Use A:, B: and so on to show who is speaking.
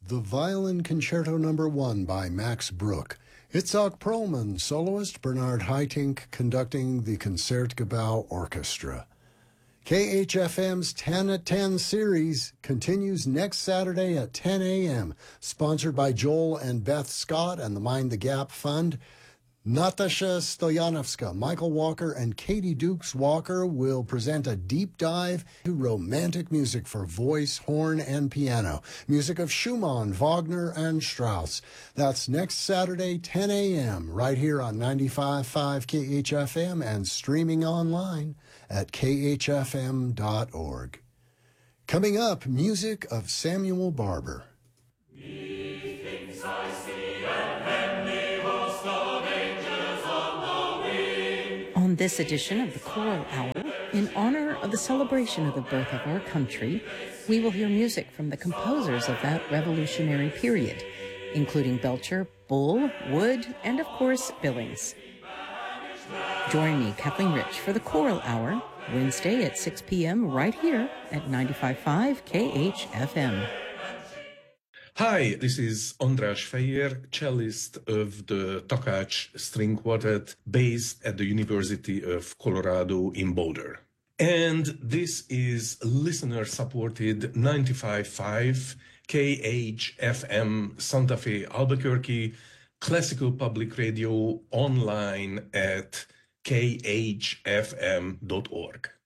A: The Violin Concerto No. 1 by Max Bruch. Itzhak Perlman, soloist, Bernard Haitink conducting the Concertgebouw Orchestra. KHFM's 10 at 10 series continues next Saturday at 10 a.m., sponsored by Joel and Beth Scott and the Mind the Gap Fund. Natasha Stoyanovska, Michael Walker, and Katie Dukes Walker will present a deep dive to romantic music for voice, horn, and piano. Music of Schumann, Wagner, and Strauss. That's next Saturday, 10 a.m., right here on 95.5 KHFM and streaming online at khfm.org. Coming up, music of Samuel Barber.
B: On this edition of the Choral Hour, in honor of the celebration of the birth of our country, we will hear music from the composers of that revolutionary period, including Belcher, Bull, Wood, and of course, Billings. Join me, Kathleen Rich, for the Choral Hour, Wednesday at 6 p.m. right here at 95.5 KHFM.
C: Hi, this is András Fejér, cellist of the Takács String Quartet based at the University of Colorado in Boulder. And this is listener-supported 95.5 KHFM Santa Fe, Albuquerque, classical public radio online at khfm.org.